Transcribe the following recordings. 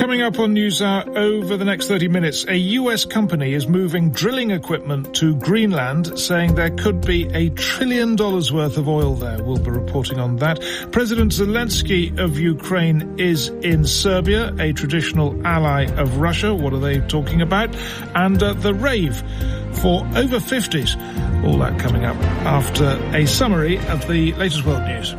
Coming up on NewsHour over the next 30 minutes, a US company is moving drilling equipment to Greenland, saying there could be $1 trillion worth of oil there. We'll be reporting on that. President Zelensky of Ukraine is in Serbia, a traditional ally of Russia. What are they talking about? And the rave for over 50s. All that coming up after a summary of the latest world news.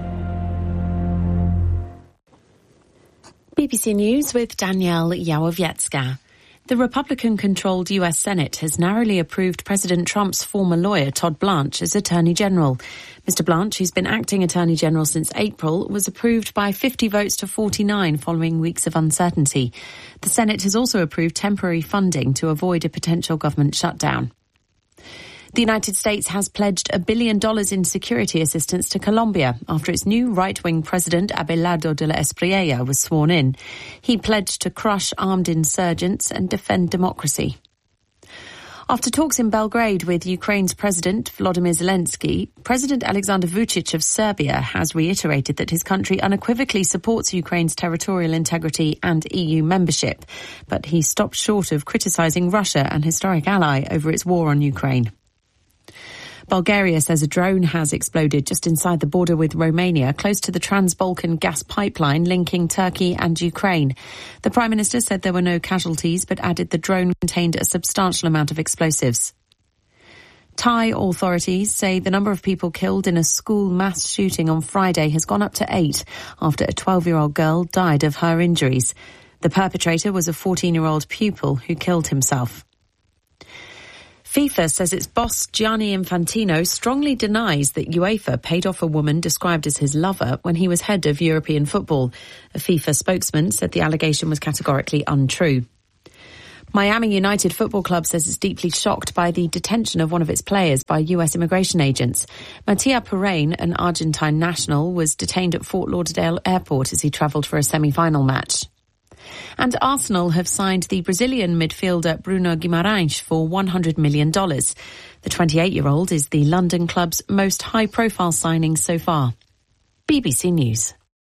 BBC News with Danielle Yawowiecka. The Republican-controlled US Senate has narrowly approved President Trump's former lawyer, Todd Blanche, as Attorney General. Mr. Blanche, who's been acting Attorney General since April, was approved by 50 votes to 49 following weeks of uncertainty. The Senate has also approved temporary funding to avoid a potential government shutdown. The United States has pledged $1 billion in security assistance to Colombia after its new right-wing president, Abelardo de la Espriella, was sworn in. He pledged to crush armed insurgents and defend democracy. After talks in Belgrade with Ukraine's President Volodymyr Zelensky, President Alexander Vučić of Serbia has reiterated that his country unequivocally supports Ukraine's territorial integrity and EU membership, but he stopped short of criticising Russia, an historic ally, over its war on Ukraine. Bulgaria says a drone has exploded just inside the border with Romania, close to the Trans-Balkan gas pipeline linking Turkey and Ukraine. The Prime Minister said there were no casualties, but added the drone contained a substantial amount of explosives. Thai authorities say the number of people killed in a school mass shooting on Friday has gone up to 8 after a 12-year-old girl died of her injuries. The perpetrator was a 14-year-old pupil who killed himself. FIFA says its boss, Gianni Infantino, strongly denies that UEFA paid off a woman described as his lover when he was head of European football. A FIFA spokesman said the allegation was categorically untrue. Miami United Football Club says it's deeply shocked by the detention of one of its players by US immigration agents. Mattia Perrine, an Argentine national, was detained at Fort Lauderdale Airport as he travelled for a semi-final match. And Arsenal have signed the Brazilian midfielder Bruno Guimarães for $100 million. The 28-year-old is the London club's most high-profile signing so far. BBC News.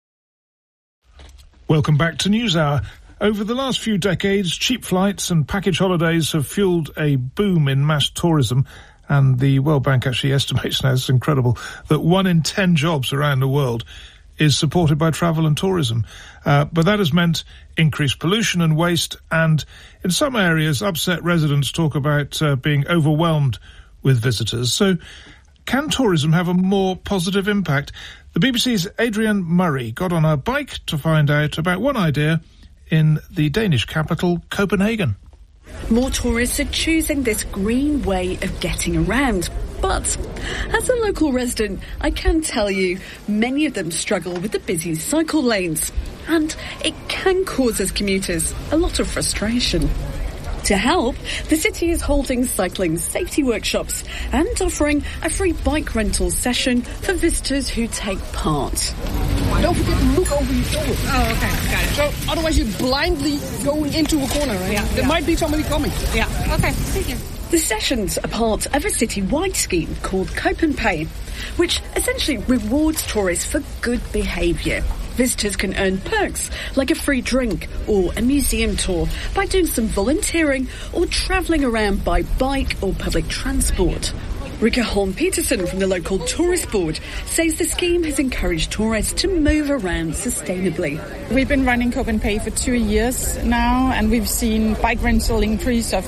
Welcome back to NewsHour. Over the last few decades, cheap flights and package holidays have fueled a boom in mass tourism. And the World Bank actually estimates now, it's incredible, that 1 in 10 jobs around the world is supported by travel and tourism. But that has meant increased pollution and waste, and in some areas, upset residents talk about being overwhelmed with visitors. So can tourism have a more positive impact? The BBC's Adrienne Murray got on her bike to find out about one idea in the Danish capital, Copenhagen. More tourists are choosing this green way of getting around. But as a local resident, I can tell you many of them struggle with the busy cycle lanes. And it can cause us commuters a lot of frustration. To help, the city is holding cycling safety workshops and offering a free bike rental session for visitors who take part. Don't forget to look over your shoulder. Oh, okay. Got it. So otherwise you're blindly going into a corner, right? Yeah. There might be somebody coming. Yeah. Okay. Thank you. The sessions are part of a city-wide scheme called CopenPay, which essentially rewards tourists for good behaviour. Visitors can earn perks like a free drink or a museum tour by doing some volunteering or travelling around by bike or public transport. Rika Holm Peterson from the local tourist board says the scheme has encouraged tourists to move around sustainably. We've been running CopenPay for 2 years now, and we've seen bike rental increase of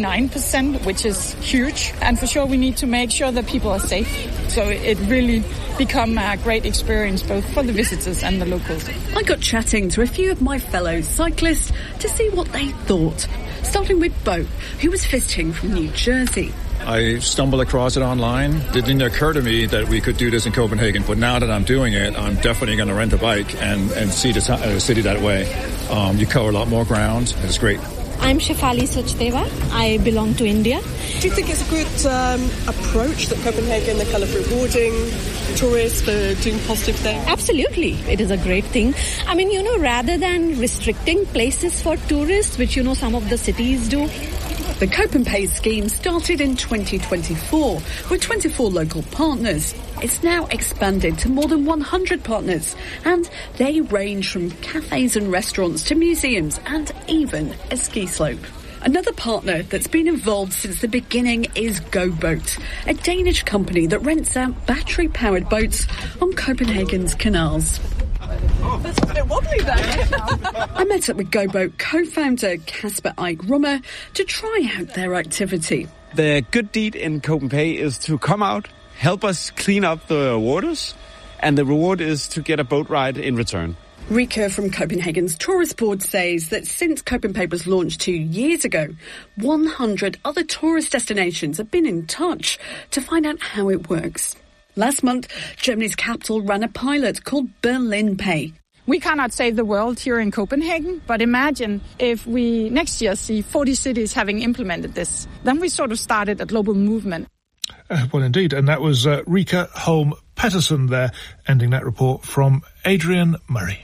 59%, which is huge. And for sure, we need to make sure that people are safe. So it really become a great experience both for the visitors and the locals. I got chatting to a few of my fellow cyclists to see what they thought, starting with Bo, who was visiting from New Jersey. I stumbled across it online. It didn't occur to me that we could do this in Copenhagen, but now that I'm doing it, I'm definitely going to rent a bike and see the city that way. You cover a lot more ground. It's great. I'm Shefali Sachdeva. I belong to India. Do you think it's a good approach that Copenhagen, they're kind of rewarding tourists for doing positive things? Absolutely. It is a great thing. I mean, rather than restricting places for tourists, which, some of the cities do, The Copenhagen scheme started in 2024 with 24 local partners. It's now expanded to more than 100 partners, and they range from cafes and restaurants to museums and even a ski slope. Another partner that's been involved since the beginning is GoBoat, a Danish company that rents out battery-powered boats on Copenhagen's canals. That's a bit wobbly there. I met up with GoBoat co-founder Kasper Eik Rummer to try out their activity. The good deed in Copenhagen is to come out, help us clean up the waters, and the reward is to get a boat ride in return. Rika from Copenhagen's tourist board says that since Copenhagen was launched 2 years ago, 100 other tourist destinations have been in touch to find out how it works. Last month, Germany's capital ran a pilot called Berlin Pay. We cannot save the world here in Copenhagen, but imagine if we next year see 40 cities having implemented this. Then we sort of started a global movement. Well, indeed. And that was Rika Holm Pettersson there, ending that report from Adrian Murray.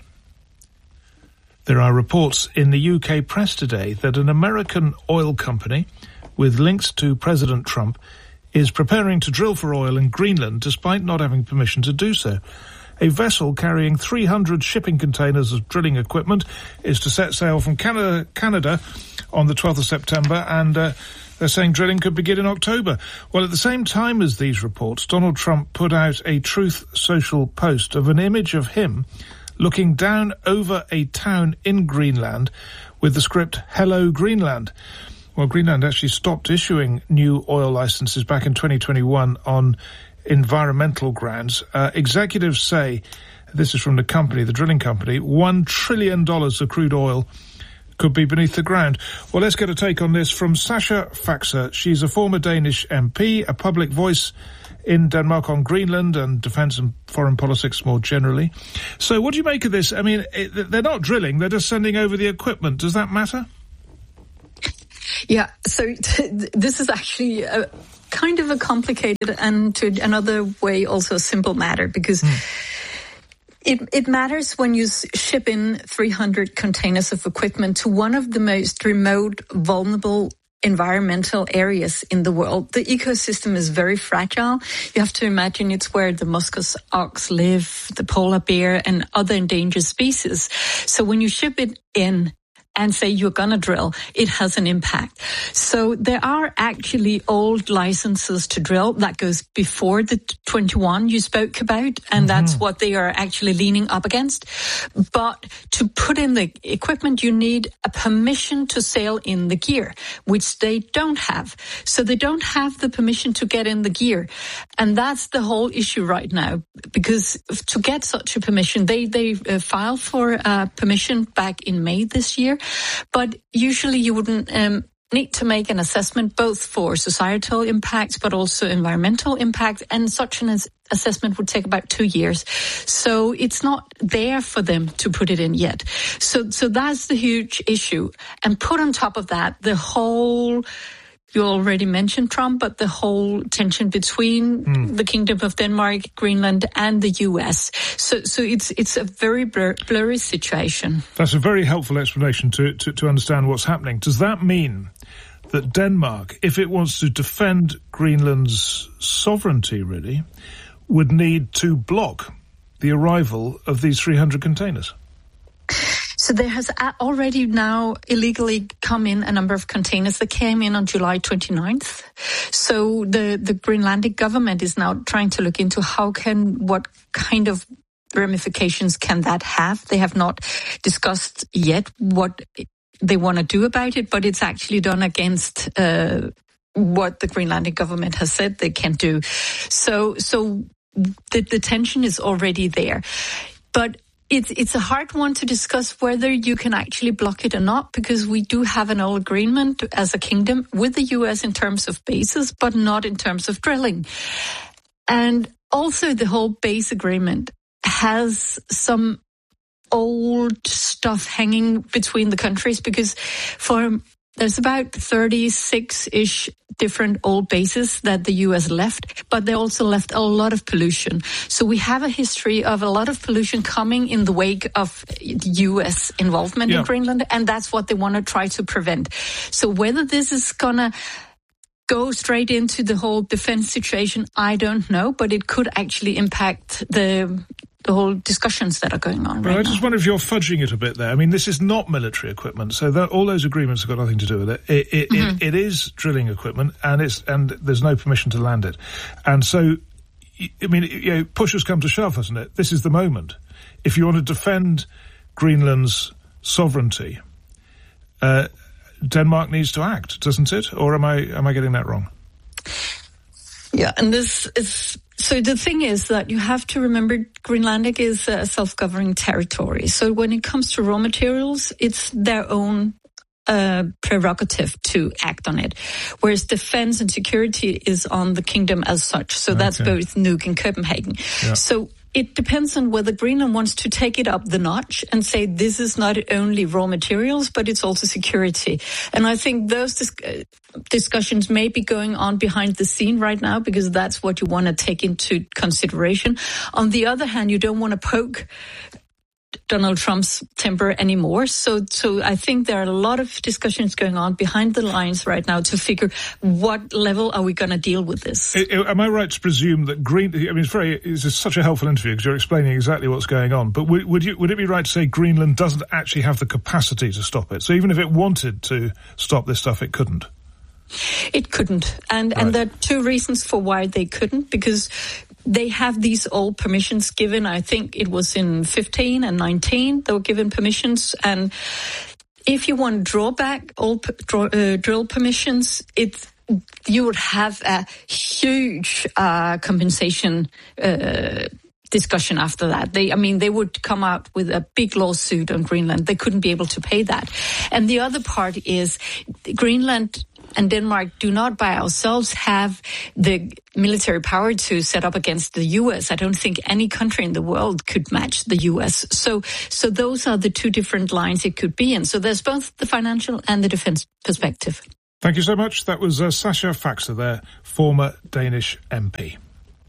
There are reports in the UK press today that an American oil company with links to President Trump is preparing to drill for oil in Greenland despite not having permission to do so. A vessel carrying 300 shipping containers of drilling equipment is to set sail from Canada on the 12th of September, and they're saying drilling could begin in October. Well, at the same time as these reports, Donald Trump put out a Truth Social post of an image of him looking down over a town in Greenland with the script, "Hello, Greenland." Well, Greenland actually stopped issuing new oil licenses back in 2021 on environmental grounds. Executives say, this is from the company, the drilling company, $1 trillion of crude oil could be beneath the ground. Well, let's get a take on this from Sasha Faxer. She's a former Danish MP, a public voice in Denmark on Greenland and defence and foreign politics more generally. So what do you make of this? I mean, they're not drilling, they're just sending over the equipment. Does that matter? Yeah, so this is actually kind of a complicated and to another way also a simple matter, because it matters when you ship in 300 containers of equipment to one of the most remote, vulnerable environmental areas in the world. The ecosystem is very fragile. You have to imagine it's where the Muscus ox live, the polar bear and other endangered species. So when you ship it in and say you're going to drill, it has an impact. So there are actually old licenses to drill that goes before the 21 you spoke about, and that's what they are actually leaning up against. But to put in the equipment, you need a permission to sail in the gear, which they don't have. So they don't have the permission to get in the gear. And that's the whole issue right now, because to get such a permission, they filed for permission back in May this year. But usually you wouldn't need to make an assessment both for societal impacts but also environmental impact, and such an assessment would take about 2 years. So it's not there for them to put it in yet. So that's the huge issue. And put on top of that, the whole... You already mentioned Trump, but the whole tension between the Kingdom of Denmark, Greenland, and the U.S. So it's a very blurry situation. That's a very helpful explanation to understand what's happening. Does that mean that Denmark, if it wants to defend Greenland's sovereignty, really, would need to block the arrival of these 300 containers? So there has already now illegally come in a number of containers that came in on July 29th. So the Greenlandic government is now trying to look into what kind of ramifications can that have. They have not discussed yet what they want to do about it, but it's actually done against what the Greenlandic government has said they can do. So the tension is already there. But it's a hard one to discuss whether you can actually block it or not, because we do have an old agreement as a kingdom with the U.S. in terms of bases, but not in terms of drilling. And also the whole base agreement has some old stuff hanging between the countries, because for There's about 36-ish different old bases that the U.S. left, but they also left a lot of pollution. So we have a history of a lot of pollution coming in the wake of U.S. involvement in Greenland, and that's what they want to try to prevent. So whether this is going to go straight into the whole defense situation, I don't know, but it could actually impact the whole discussions that are going on right now. I just wonder if you're fudging it a bit there. I mean, this is not military equipment, so all those agreements have got nothing to do with it. It is drilling equipment, and there's no permission to land it. And so, I mean, push has come to shove, hasn't it? This is the moment. If you want to defend Greenland's sovereignty, Denmark needs to act, doesn't it? Or am I getting that wrong? Yeah, and this is... So the thing is that you have to remember Greenlandic is a self-governing territory. So when it comes to raw materials, it's their own prerogative to act on it. Whereas defense and security is on the kingdom as such. So that's both Nuuk and Copenhagen. Yeah. So it depends on whether Greenland wants to take it up the notch and say this is not only raw materials, but it's also security. And I think those discussions may be going on behind the scene right now because that's what you want to take into consideration. On the other hand, you don't want to poke Donald Trump's temper anymore. So I think there are a lot of discussions going on behind the lines right now to figure what level are we going to deal with this. Am I right to presume that it's such a helpful interview because you're explaining exactly what's going on, but would it be right to say Greenland doesn't actually have the capacity to stop it? So even if it wanted to stop this stuff, it couldn't? It couldn't. And there are two reasons for why they couldn't, because they have these old permissions given. I think it was in 15 and 19 they were given permissions. And if you want to draw back old drill permissions, you would have a huge compensation discussion after that. They would come out with a big lawsuit on Greenland. They couldn't be able to pay that. And the other part is Greenland and Denmark do not by ourselves have the military power to set up against the U.S. I don't think any country in the world could match the U.S. So those are the two different lines it could be in. So there's both the financial and the defense perspective. Thank you so much. That was Sascha Faxe there, former Danish MP.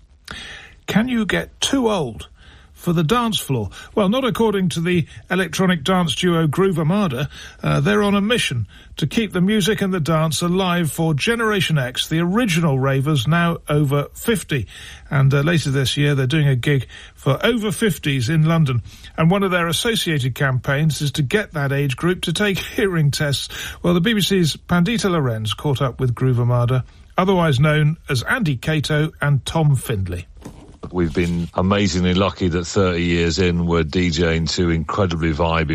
Can you get too old for the dance floor? Well, not according to the electronic dance duo Groove Armada. They're on a mission to keep the music and the dance alive for Generation X, the original ravers now over 50. And later this year, they're doing a gig for over 50s in London. And one of their associated campaigns is to get that age group to take hearing tests. Well, the BBC's Pandita Lorenz caught up with Groove Armada, otherwise known as Andy Cato and Tom Findlay. We've been amazingly lucky that 30 years in, we're DJing to incredibly vibey